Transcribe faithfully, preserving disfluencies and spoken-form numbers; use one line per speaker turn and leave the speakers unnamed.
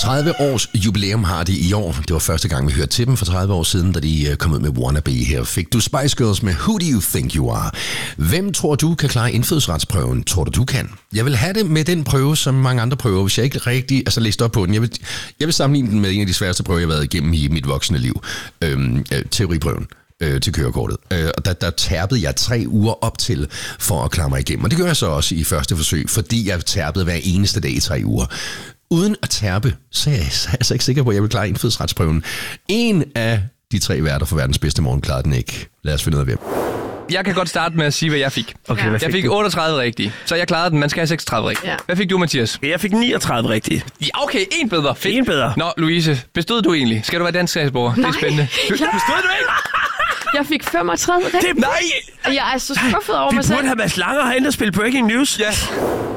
tredive års jubilæum har de i år. Det var første gang, vi hørte til dem for tredive år siden, da de kom ud med Wannabe her. Fik du Spice Girls med Who Do You Think You Are? Hvem tror du kan klare indfødsretsprøven? Tror du, du kan? Jeg vil have det med den prøve, som mange andre prøver, hvis jeg ikke rigtig altså, læste op på den. Jeg vil, jeg vil sammenligne den med en af de sværeste prøver, jeg har været igennem i mit voksne liv. Øhm, øh, teoriprøven. Øh, til kørekortet. Øh, og der, der tærpede jeg tre uger op til for at klare mig igennem. Og det gør jeg så også i første forsøg, fordi jeg tærpede hver eneste dag i tre uger. Uden at tærpe, så er jeg altså ikke sikker på, at jeg vil klare indfødsretsprøven. En af de tre værter for verdens bedste morgen klarede den ikke. Lad os finde ud af hvem.
Jeg kan godt starte med at sige, hvad jeg fik.
Okay,
ja.
hvad
Jeg fik
du?
otteogtredive rigtige, så jeg klarede den. Man skal have seksogtredive rigtige. Ja. Hvad fik du, Mathias?
Jeg fik niogtredive rigtige.
Ja, okay, en bedre. Fedt.
En bedre.
Nå, Louise, bestod du egentlig? Skal du være dansk statsborger? Det er spændende. Du,
Ja.
Bestod du ikke?
Jeg fik femogtredive rigtigt.
Det,
Nej!
Jeg er så skuffet over
vi
mig selv.
burde have Mads Langer herinde og spille Breaking News.
Ja.